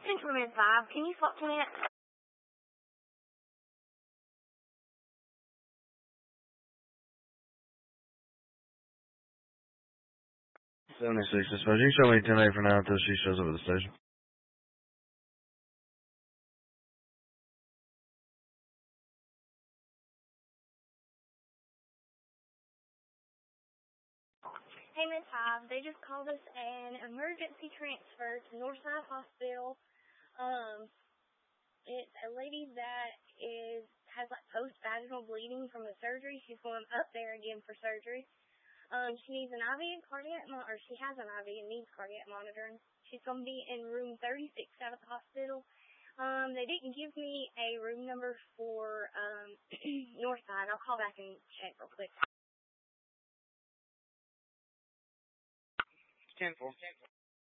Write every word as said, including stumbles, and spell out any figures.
Central Med five, can you swap to me? seventy-six, I suppose. You can show me ten eight for now until she shows up at the station. Hey, Med five, they just called us an emergency transfer to Northside Hospital. Um, it's a lady that is has like post-vaginal bleeding from the surgery. She's going up there again for surgery. Um, she needs an I V and cardiac mon- or she has an I V and needs cardiac monitoring. She's going to be in room thirty-six out of the hospital. Um, they didn't give me a room number for um Northside. I'll call back and check real quick. ten four.